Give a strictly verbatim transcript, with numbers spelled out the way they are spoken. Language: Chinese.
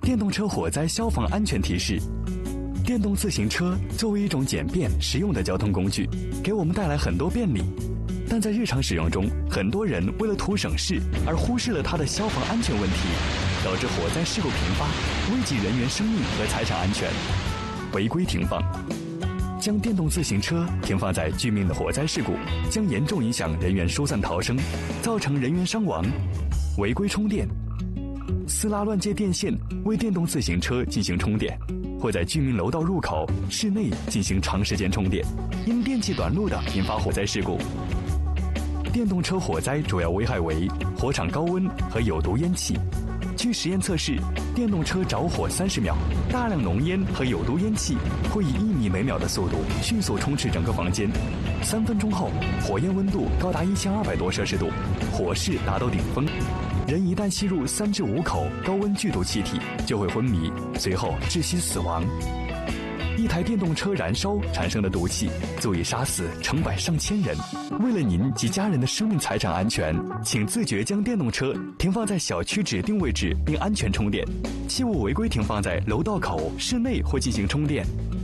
电动车火灾消防安全提示：电动自行车作为一种简便实用的交通工具，给我们带来很多便利，但在日常使用中，很多人为了图省事而忽视了它的消防安全问题，导致火灾事故频发，危及人员生命和财产安全。违规停放。将电动自行车停放在致命的火灾事故，将严重影响人员疏散逃生，造成人员伤亡。违规充电。私拉乱接电线为电动自行车进行充电，或在居民楼道入口、室内进行长时间充电，因电器短路的引发火灾事故。电动车火灾主要危害为火场高温和有毒烟气。据实验测试，电动车着火三十秒，大量浓烟和有毒烟气会以一米每秒的速度迅速充斥整个房间。三分钟后，火焰温度高达一千二百多摄氏度，火势达到顶峰。人一旦吸入三至五口高温剧毒气体，就会昏迷，随后窒息死亡。一台电动车燃烧产生的毒气足以杀死成百上千人。为了您及家人的生命财产安全，请自觉将电动车停放在小区指定位置并安全充电，切勿违规停放在楼道口、室内或进行充电。